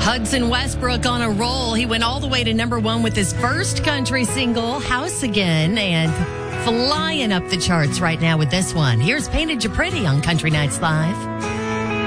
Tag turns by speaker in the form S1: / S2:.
S1: Hudson Westbrook on a roll. He went all the way to number one with his first country single, House Again, and flying up the charts right now with this one. Here's Painted You Pretty on Country Nights Live.